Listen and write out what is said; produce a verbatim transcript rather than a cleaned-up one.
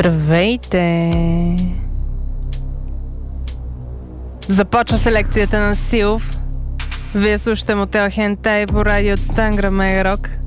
Здравейте! Започва селекцията на Силв. Вие слушате Мотел Хентай по радио Тангра Мегарок.